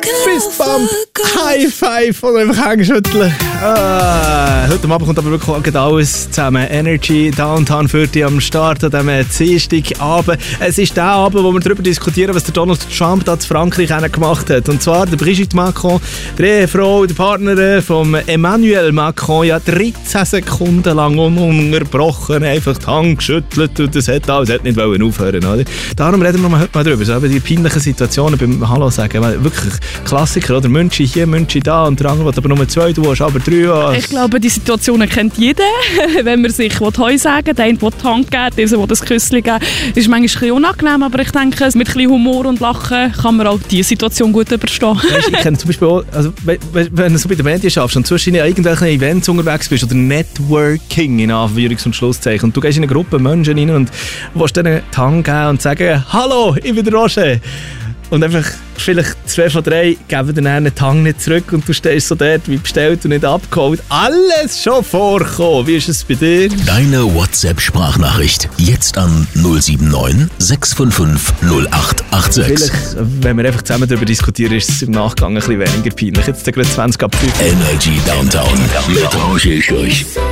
Fistbump, High Five und einfach Hände schütteln. Heute Abend kommt aber wirklich alles zusammen. Energy, Downtown für dich am Start an diesem Dienstagabend. Es ist der Abend, wo wir darüber diskutieren, was der Donald Trump da in Frankreich gemacht hat. Und zwar der Brigitte Macron, die Ehefrau, die Partnerin von Emmanuel Macron, ja 13 Sekunden lang ununterbrochen einfach die Hand geschüttelt und das hat alles nicht aufhören, oder? Darum reden wir heute mal drüber, so über die peinlichen Situationen beim Hallo sagen. Weil wirklich Klassiker, oder? Münchi hier, Münchi da und der andere will aber nur 2, du hast aber 3. Ich glaube, die Situationen kennt jeder. Wenn man sich Heu sagen will, der eine will die Hand geben, der will das Küsschen geben. Das ist manchmal ein bisschen unangenehm, aber ich denke, mit ein bisschen Humor und Lachen kann man auch diese Situation gut überstehen. Weißt, ich kenne zum Beispiel auch, also, wenn du so bei den Medien schaffst und zwischen irgendwelchen Events unterwegs bist oder Networking in Anführungs- und Schlusszeichen und du gehst in eine Gruppe Menschen rein und willst denen die Hand geben und sagen, hallo, ich bin der Roger. Und einfach vielleicht 2 von 3 geben dir dann die Hand nicht zurück und du stehst so dort wie bestellt und nicht abgeholt. Alles schon vorkommen. Wie ist es bei dir? Deine WhatsApp-Sprachnachricht. Jetzt an 079 655 0886. Vielleicht, wenn wir einfach zusammen darüber diskutieren, ist es im Nachgang ein bisschen weniger peinlich. Jetzt gerade 20 ab 5. Energy Downtown mit Roger Schurch.